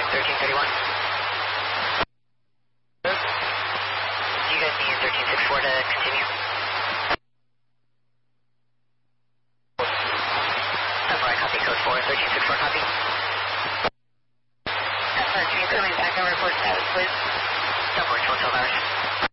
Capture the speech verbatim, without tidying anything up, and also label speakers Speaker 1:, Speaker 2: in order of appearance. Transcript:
Speaker 1: thirteen thirty-one. Do you guys need thirteen sixty-four to continue? That's right, copy code four, thirteen sixty-four, copy. That's right, can you put me back and report status, please? Double twelve hours.